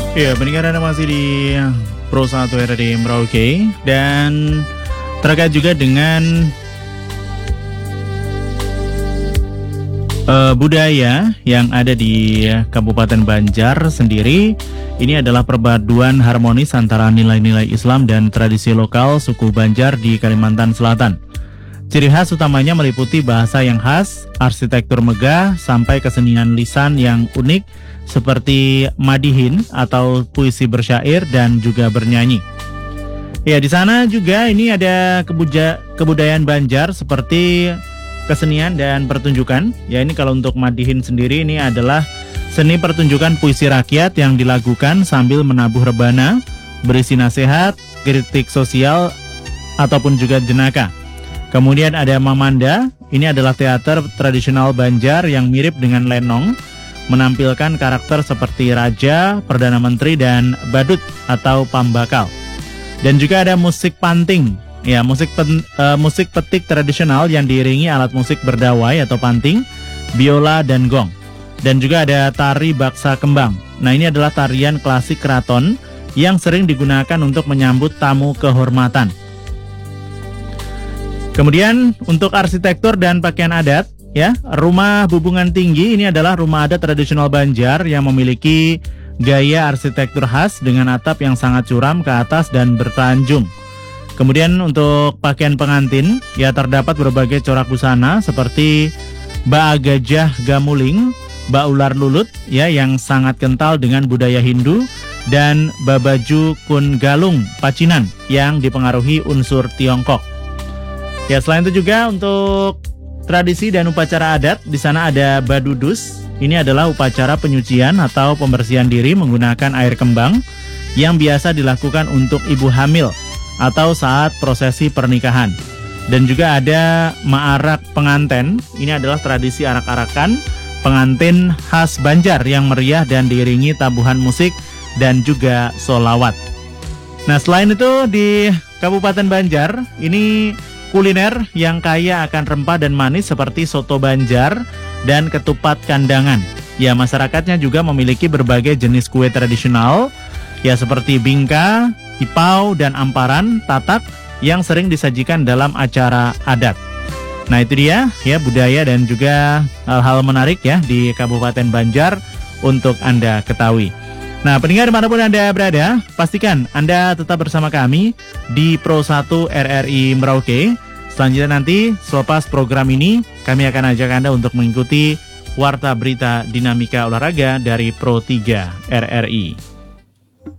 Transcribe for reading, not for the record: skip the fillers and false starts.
Ya, pendengar Anda masih di Pro 1 RRI Merauke. Dan terkait juga dengan budaya yang ada di Kabupaten Banjar sendiri. Ini adalah perpaduan harmonis antara nilai-nilai Islam dan tradisi lokal suku Banjar di Kalimantan Selatan. Ciri khas utamanya meliputi bahasa yang khas, arsitektur megah, sampai kesenian lisan yang unik seperti madihin atau puisi bersyair dan juga bernyanyi. Ya, di sana juga ini ada kebudayaan Banjar seperti kesenian dan pertunjukan. Ya, ini kalau untuk madihin sendiri ini adalah seni pertunjukan puisi rakyat yang dilakukan sambil menabuh rebana, berisi nasihat, kritik sosial ataupun juga jenaka. Kemudian ada Mamanda, ini adalah teater tradisional Banjar yang mirip dengan lenong, menampilkan karakter seperti raja, perdana menteri, dan badut atau pambakal. Dan juga ada musik panting, ya musik petik tradisional yang diiringi alat musik berdawai atau panting, biola, dan gong. Dan juga ada tari baksa kembang. Nah, ini adalah tarian klasik keraton yang sering digunakan untuk menyambut tamu kehormatan. Kemudian untuk arsitektur dan pakaian adat, ya, rumah Bubungan Tinggi ini adalah rumah adat tradisional Banjar yang memiliki gaya arsitektur khas dengan atap yang sangat curam ke atas dan bertanjung. Kemudian untuk pakaian pengantin, ya terdapat berbagai corak busana seperti ba gajah gamuling, ba ular lulut, ya yang sangat kental dengan budaya Hindu, dan ba baju kun galung Pacinan yang dipengaruhi unsur Tiongkok. Ya, selain itu juga untuk tradisi dan upacara adat, di sana ada badudus. Ini adalah upacara penyucian atau pembersihan diri menggunakan air kembang yang biasa dilakukan untuk ibu hamil atau saat prosesi pernikahan. Dan juga ada maarak penganten. Ini adalah tradisi arak-arakan pengantin khas Banjar yang meriah dan diiringi tabuhan musik dan juga sholawat. Nah, selain itu di Kabupaten Banjar ini kuliner yang kaya akan rempah dan manis seperti soto Banjar dan ketupat kandangan. Ya, masyarakatnya juga memiliki berbagai jenis kue tradisional, ya seperti bingka, ipau, dan amparan, tatak yang sering disajikan dalam acara adat. Nah, itu dia ya budaya dan juga hal-hal menarik ya di Kabupaten Banjar untuk Anda ketahui. Nah, pendengar dimanapun Anda berada, pastikan Anda tetap bersama kami di Pro 1 RRI Merauke. Selanjutnya nanti, selepas program ini, kami akan ajak Anda untuk mengikuti Warta Berita Dinamika Olahraga dari Pro 3 RRI.